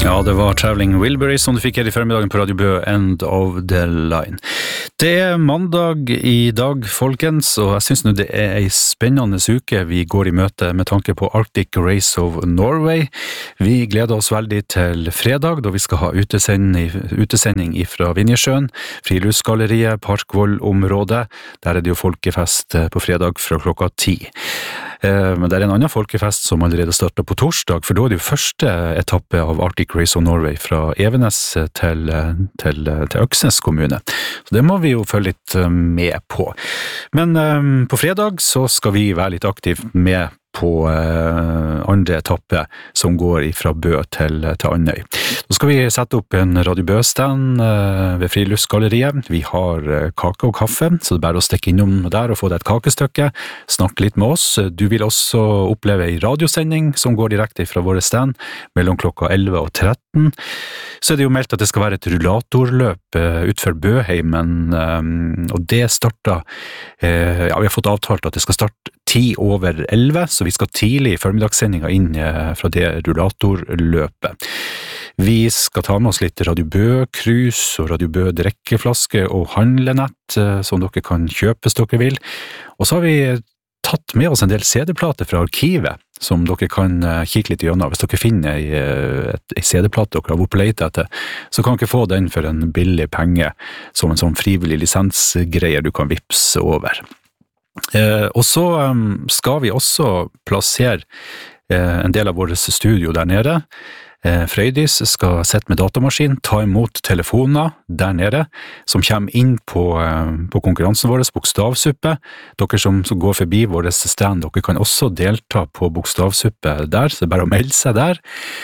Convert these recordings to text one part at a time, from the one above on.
Ja, det var Traveling Wilburys som du fikk her i formiddagen på Radio Bø, End of the Line. Det mandag i dag, folkens, og jeg synes nå det en spennende uke vi går i møte med tanke på Arctic Race of Norway. Vi gleder oss veldig til fredag, da vi skal ha utesending fra Vinjesjøen, Friluftsgalleriet, Parkvoll-området. Der det jo folkefest på fredag fra klokka 10. Men det en annen folkefest som allerede startet på torsdag, for da det jo første etappe av Arctic Race of Norway fra Evenes til Øksnes kommune. Så det må vi jo følge litt med på. Men på fredag så skal vi være litt aktiv med på andre etappe som går fra Bø til Andøy. Så skal vi sette opp en Radio Bø-stand ved Friluftsgalleriet. Vi har kake og kaffe, så det er bare å stikke innom der og få deg et kakestykke, snakke litt med oss. Du vil også oppleve en radiosending som går direkte fra våre stand mellom klokka 11 og 13. Så det jo meldt at det skal være et rullatorløp utfor Bøheimen, og det starter, vi har fått avtalt at det skal starte 10:10, så vi skal tidlig i formidagssendinga inn fra det rullatorløpet. Vi skal ta med oss litt Radio Bø-krus og Radio Bø-drikkeflaske og handlenett, som dere kan kjøpe hvis dere vil. Og så har vi tatt med oss en del CD-plater fra arkivet, som dere kan kikke litt gjennom. Hvis dere finner en CD-plate dere har vært på lete etter, så kan dere få den for en billig penge, som en sånn frivillig lisensgreier du kan vipse over. Og så skal vi også plassere en del av vårt studio der nede. Frøydis skal sette med datamaskin, ta imot telefoner der nede, som kommer inn på konkurransen vår, Bokstavsuppe. Dere som går forbi vår stand, dere kan også delta på Bokstavsuppe der, så det er bare å melde seg der.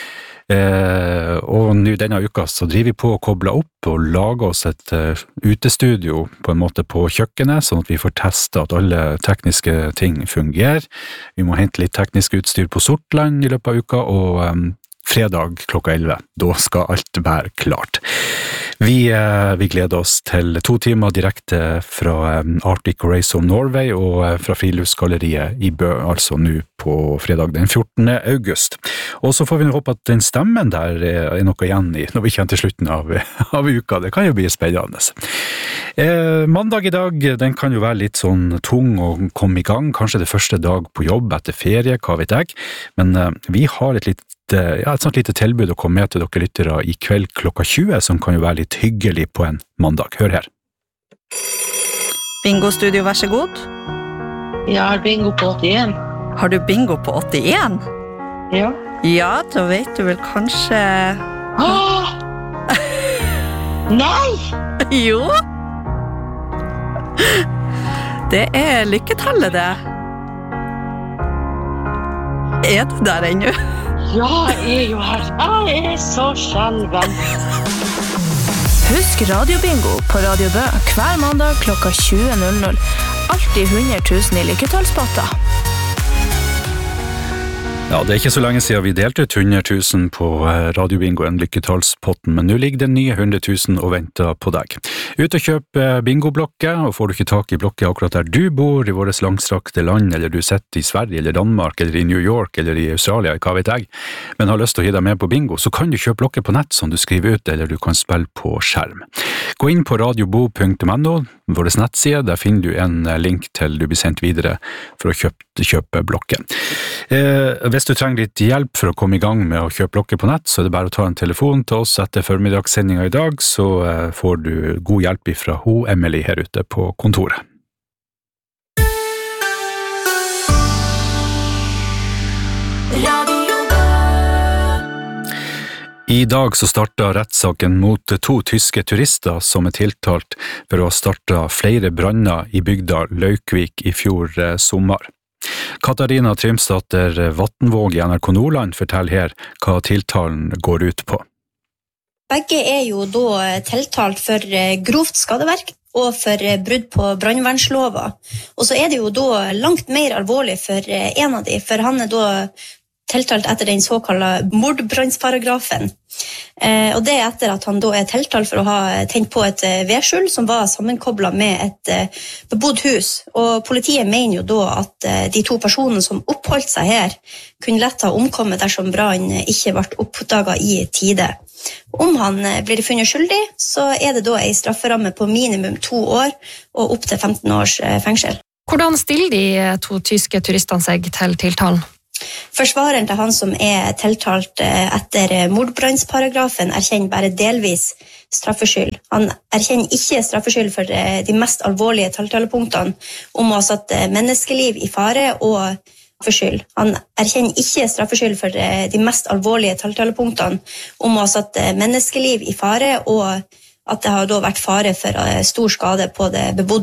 Og nå denne uka så driver vi på å koble opp og lage oss et utestudio på en måte på kjøkkenet, sånn at vi får testet at alle tekniske ting fungerer. Vi må hente litt teknisk utstyr på Sortland i løpet av uka, og fredag klokka 11, da skal alt være klart. Vi gleder oss til 2 timer direkte fra Arctic Race of Norway og fra Friluftsgalleriet i Bø, altså nå på fredag den 14. august. Og så får vi håpe at den stemmen der er noe igjen i når vi kommer til slutten av uka. Det kan jo bli spennende. Mandag i dag, den kan jo være litt sånn tung å komme i gang, kanskje det første dag på jobb etter ferie, hva vet jeg, men vi har et sånt lite tilbud å komme med til dere lyttere i kveld klokka 20, som kan jo være litt hyggelig på en mandag. Hør her. Bingo-studio, vær så god. Jeg har bingo på 81. Har du bingo på 81? Ja. Ja, da vet du vel kanskje... Åh! Nei! Jo! Det er lykketallet, det. Er du der ennå? Ja, jeg er jo her. Jeg er så skjelven. Husk radiobingo på Radio Bø hver mandag klokka 20:00. Alltid 100 000 i lykketallspotter. Ja, det er ikke så lenge siden vi delte ut 100 000 på radiobingoen Lykketallspotten, men nå ligger det nye 100 000 og venter på deg. Ut og kjøp bingoblokker, og får du ikke tak i blokker akkurat der du bor i vårt langstrakte land, eller du sitter i Sverige eller Danmark, eller i New York, eller i Australia, hva vet jeg, men har lyst til å gi deg med på bingo, så kan du kjøpe blokker på nett som du skriver ut, eller du kan spille på skjerm. Gå inn på radiobo.no, vår nettside, der finner du en link til du blir sendt videre for å kjøpe blokker. Hvis du trenger litt hjelp for å komme i gang med å kjøpe blokker på nett, så er det bare å ta en telefon til oss etter formidagssendinga i dag, så får du god hjelp fra Emily her ute på kontoret. I dag så startet rettssaken mot 2 tyske turister som er tiltalt for å ha startet flere branner i bygda Laukvik i fjor sommer. Katarina Trymsdatter Vatnvåg i NRK Nordland forteller her hva tiltalen går ut på. Begge er jo da tiltalt for grovt skadeverk og for brudd på brannvernslova. Og så er det jo da langt mer alvorlig for en av de, for han er da tiltalt etter den såkalte mordbrannsparagrafen. Og det etter at han da tiltalt for å ha tent på et vedskjul som var sammenkoblet med et bebodd hus. Og politiet mener jo da at de 2 personene som oppholdt seg her kunne lett ha omkommet dersom brannen ikke ble oppdaget i tide. Om han blir funnet skyldig, så det da en strafferamme på minimum 2 år og opp til 15 års fengsel. Hvordan stiller de 2 tyske turistene seg til tiltalen? Forsvareren til han som tiltalt etter mordbrannsparagrafen erkjenner bare delvis straffskyld. Han erkjenner ikke straffskyld for de mest alvorlige tiltalepunktene om å ha satt menneskeliv i fare og straffskyld. Han erkjenner ikke straffskyld for de mest alvorlige tiltalepunktene om å ha satt menneskeliv i fare og at det har da vært fare for stor skade på det bebodde